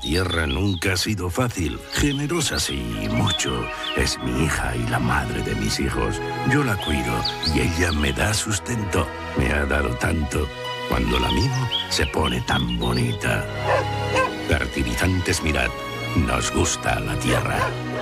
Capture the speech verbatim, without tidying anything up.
tierra nunca ha sido fácil. Generosa sí, mucho. Es mi hija y la madre de mis hijos. Yo la cuido y ella me da sustento. Me ha dado tanto. Cuando la mimo, se pone tan bonita. Fertilizantes Mirad. Nos gusta la tierra.